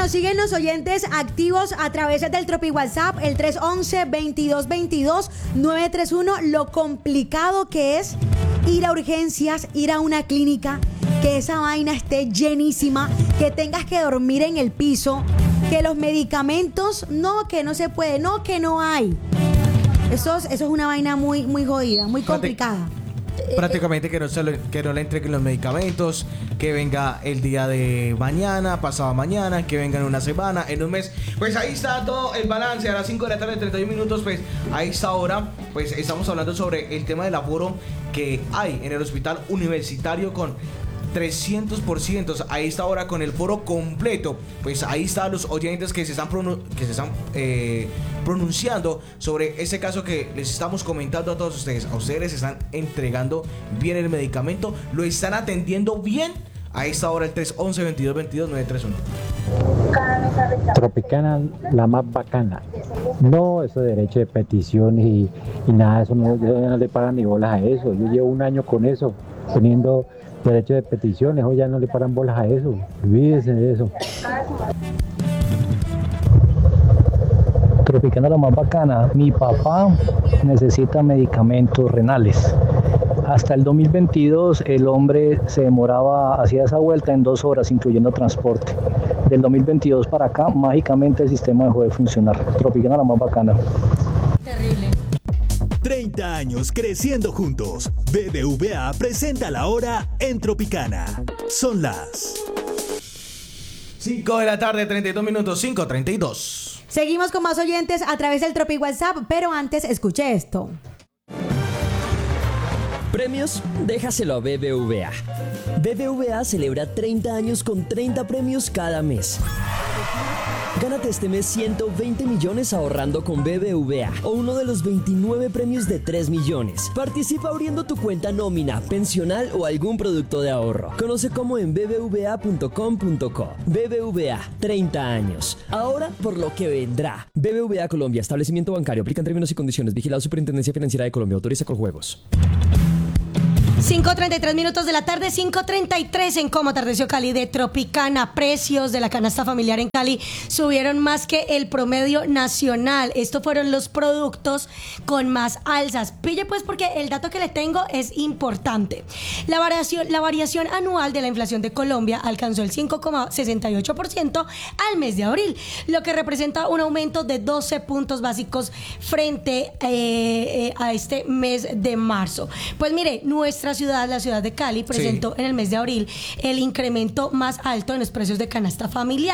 nos siguen los oyentes activos a través del Tropi WhatsApp, el 311-2222-931. Lo complicado que es ir a urgencias, ir a una clínica, que esa vaina esté llenísima, que tengas que dormir en el piso, que los medicamentos, no, que no se puede, no, que no hay. Eso es una vaina muy, muy jodida, muy complicada. Prácticamente que no le entreguen los medicamentos, que venga el día de mañana, pasado mañana, que venga en una semana, en un mes. Pues ahí está todo el balance. A las 5 de la tarde, 31 minutos, pues a esta hora, pues estamos hablando sobre el tema del aforo que hay en el hospital universitario con 300% a esta hora, con el foro completo. Pues ahí están los oyentes que se están pronunciando sobre ese caso que les estamos comentando a todos ustedes. A ustedes les están entregando bien el medicamento, lo están atendiendo bien. A esta hora el 311-2222-931. Tropicana, la más bacana. No, eso de derecho de petición y nada, eso no, yo no le pagan ni bolas a eso. Yo llevo un año con eso, teniendo derecho de peticiones, o ya no le paran bolas a eso. Olvídese de eso. Tropicana, la más bacana. Mi papá necesita medicamentos renales. Hasta el 2022 el hombre se demoraba, hacía esa vuelta en 2 horas, incluyendo transporte. Del 2022 para acá, mágicamente el sistema dejó de funcionar. Tropicana, la más bacana. Terrible. 30 años creciendo juntos. BBVA presenta la hora en Tropicana. Son las 5 de la tarde, 32 minutos, 5:32. Seguimos con más oyentes a través del Tropi WhatsApp, pero antes escuche esto. ¿Premios? Déjaselo a BBVA. BBVA celebra 30 años con 30 premios cada mes. Gánate este mes 120 millones ahorrando con BBVA o uno de los 29 premios de 3 millones. Participa abriendo tu cuenta nómina, pensional o algún producto de ahorro. Conoce cómo en bbva.com.co. BBVA, 30 años. Ahora por lo que vendrá. BBVA Colombia, establecimiento bancario. Aplican términos y condiciones. Vigilado Superintendencia Financiera de Colombia. Autoriza con juegos. 5:33 minutos de la tarde, 5:33 en Cómo Atardeció Cali de Tropicana. Precios de la canasta familiar en Cali subieron más que el promedio nacional. Estos fueron los productos con más alzas. Pille pues, porque el dato que le tengo es importante. La variación anual de la inflación de Colombia alcanzó el 5,68% al mes de abril, lo que representa un aumento de 12 puntos básicos frente a este mes de marzo. Pues mire, nuestra ciudad, la ciudad de Cali, presentó en el mes de abril el incremento más alto en los precios de canasta familiar.